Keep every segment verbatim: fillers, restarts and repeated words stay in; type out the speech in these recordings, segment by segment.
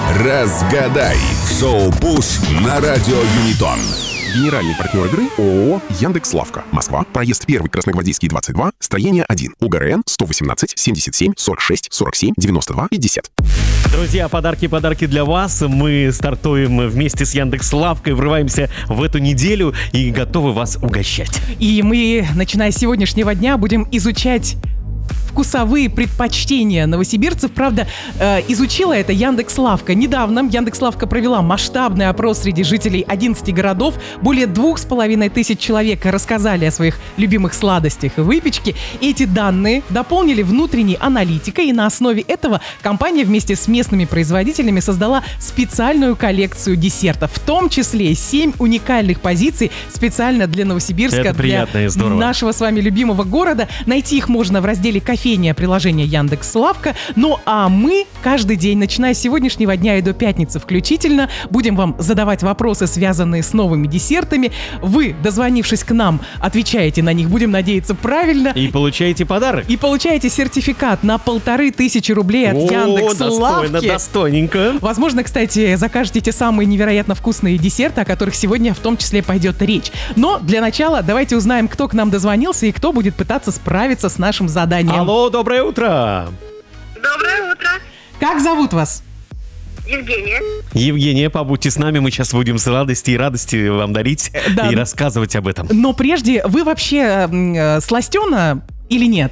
Разгадай в шоу «Пуш» на радио Юнитон. Генеральный партнер игры ООО «Яндекс.Лавка». Москва. Проезд первый, Красногвардейский, двадцать два, строение один. УГРН сто восемнадцать семьдесят семь сорок шесть сорок семь девяносто два пятьдесят. Друзья, подарки, подарки для вас. Мы стартуем вместе с Яндекс.Лавкой, врываемся в эту неделю и готовы вас угощать. И мы, начиная с сегодняшнего дня, будем изучать вкусовые предпочтения новосибирцев. Правда, э, изучила это Яндекс.Лавка. Недавно Яндекс.Лавка провела масштабный опрос среди жителей одиннадцати городов. Более двух с половиной тысяч человек рассказали о своих любимых сладостях и выпечке. И эти данные дополнили внутренней аналитикой, и на основе этого компания вместе с местными производителями создала специальную коллекцию десертов, в том числе семь уникальных позиций специально для Новосибирска, это приятно и здорово. Для нашего с вами любимого города. Найти их можно в разделе «Кофейня» приложения Яндекс.Лавка. Ну а мы каждый день, начиная с сегодняшнего дня и до пятницы включительно, будем вам задавать вопросы, связанные с новыми десертами. Вы, дозвонившись к нам, отвечаете на них, будем надеяться, правильно. И получаете подарок. И получаете сертификат на полторы тысячи рублей от О, Яндекс.Лавки. достойно, достойненько. Возможно, кстати, закажете те самые невероятно вкусные десерты, о которых сегодня в том числе пойдет речь. Но для начала давайте узнаем, кто к нам дозвонился и кто будет пытаться справиться с нашим заданием. Алло, доброе утро. Доброе утро. Как зовут вас? Евгения. Евгения, побудьте с нами, мы сейчас будем с радости и радости вам дарить Да. и рассказывать об этом. Но прежде, вы вообще э, сластена или нет?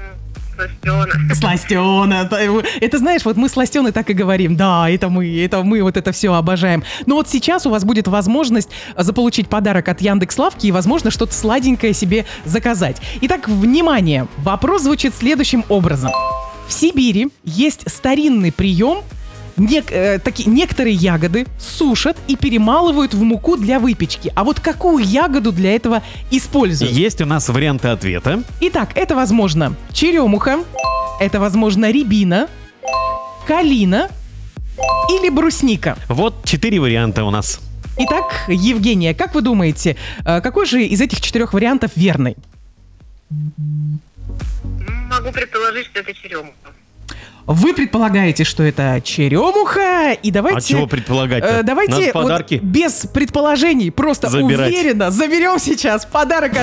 Сластена. Сластена. Это, знаешь, вот мы сластены так и говорим. Да, это мы, это мы вот это все обожаем. Но вот сейчас у вас будет возможность заполучить подарок от Яндекс.Лавки и, возможно, что-то сладенькое себе заказать. Итак, внимание! Вопрос звучит следующим образом. В Сибири есть старинный прием. Нек- э, таки, некоторые ягоды сушат и перемалывают в муку для выпечки. А вот какую ягоду для этого используют? Есть у нас варианты ответа. Итак, это, возможно, черемуха, это, возможно, рябина, калина или брусника. Вот четыре варианта у нас. Итак, Евгения, как вы думаете, э, какой же из этих четырех вариантов верный? Могу предположить, что это черемуха. Вы предполагаете, что это черемуха, и давайте... А чего предполагать-то? э, давайте Надо вот подарки без предположений, просто забирать. уверенно заберем сейчас подарок